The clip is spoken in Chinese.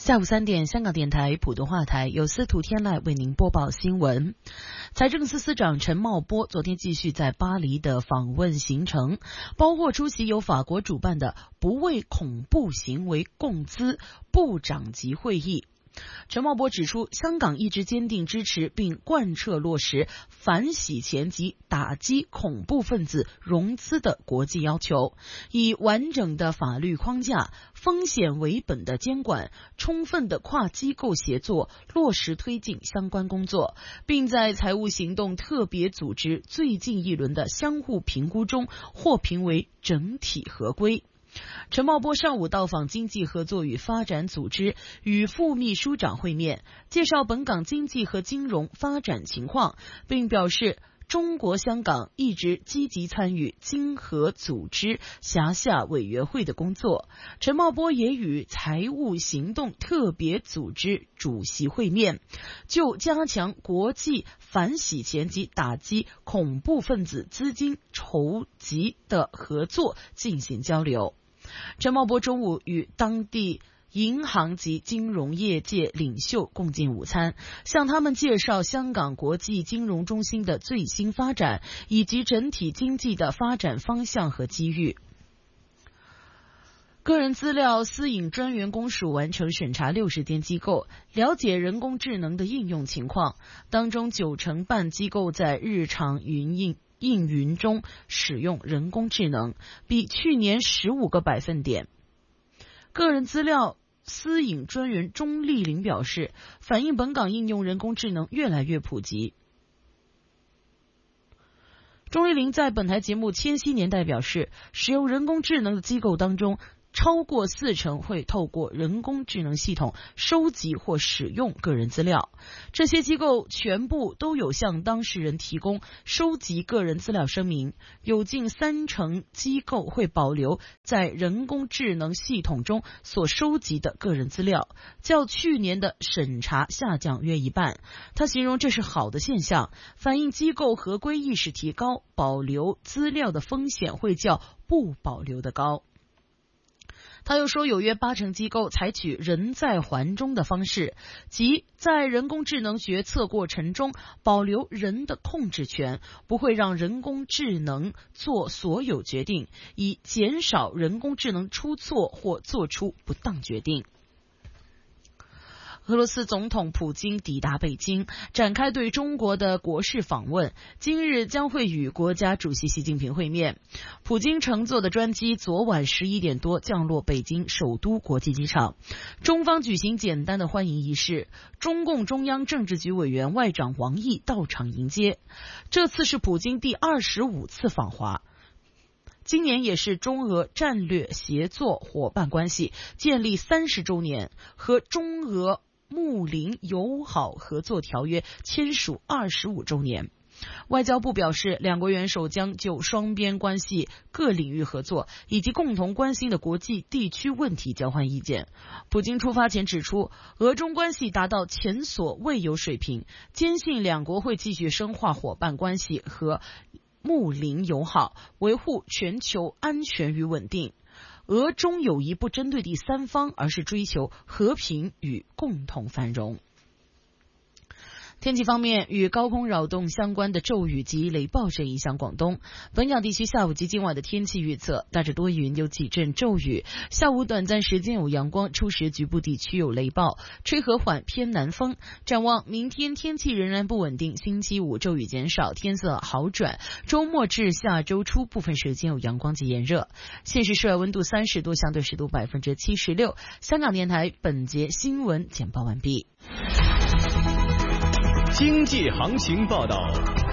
下午3点，香港电台普通话台由司徒天籁为您播报新闻。财政司司长陈茂波昨天继续在巴黎的访问行程，包括出席由法国主办的不为恐怖行为共资部长级会议。陈茂波指出，香港一直坚定支持并贯彻落实反洗钱及打击恐怖分子融资的国际要求，以完整的法律框架、风险为本的监管、充分的跨机构协作落实推进相关工作，并在财务行动特别组织最近一轮的相互评估中获评为整体合规。陈茂波上午到访经济合作与发展组织，与副秘书长会面，介绍本港经济和金融发展情况，并表示中国香港一直积极参与经合组织辖下委员会的工作。陈茂波也与财务行动特别组织主席会面，就加强国际反洗钱及打击恐怖分子资金筹集的合作进行交流。陈茂波中午与当地银行及金融业界领袖共进午餐，向他们介绍香港国际金融中心的最新发展，以及整体经济的发展方向和机遇。个人资料私隐专员公署完成审查60间机构，了解人工智能的应用情况，当中90%半机构在日常应云中使用人工智能，比去年15个百分点。个人资料私隐专员钟丽玲表示，反映本港应用人工智能越来越普及。钟丽玲在本台节目《千禧年代》表示，使用人工智能的机构当中，超过40%会透过人工智能系统收集或使用个人资料。这些机构全部都有向当事人提供收集个人资料声明，有近30%机构会保留在人工智能系统中所收集的个人资料，较去年的审查下降约一半。他形容这是好的现象，反映机构合规意识提高，保留资料的风险会较不保留的高。他又说，有约80%机构采取人在环中的方式，即在人工智能决策过程中保留人的控制权，不会让人工智能做所有决定，以减少人工智能出错或做出不当决定。俄罗斯总统普京抵达北京，展开对中国的国事访问，今日将会与国家主席习近平会面。普京乘坐的专机昨晚11点多降落北京首都国际机场，中方举行简单的欢迎仪式，中共中央政治局委员外长王毅到场迎接。这次是普京第25次访华。今年也是中俄战略协作伙伴关系建立30周年和中俄睦邻友好合作条约签署25周年。外交部表示，两国元首将就双边关系各领域合作以及共同关心的国际地区问题交换意见。普京出发前指出，俄中关系达到前所未有水平，坚信两国会继续深化伙伴关系和睦邻友好，维护全球安全与稳定。俄中友谊不针对第三方，而是追求和平与共同繁荣。天气方面，与高空扰动相关的骤雨及雷暴正影响广东。本港地区下午及今晚的天气预测，大致多云，有几阵骤雨，下午短暂时间有阳光，初时局部地区有雷暴，吹和缓偏南风。展望明天天气仍然不稳定，星期五骤雨减少，天色好转，周末至下周初部分时间有阳光及炎热。现时室外温度30度，相对湿度76%。香港电台本节新闻简报完毕。 经济行情报道。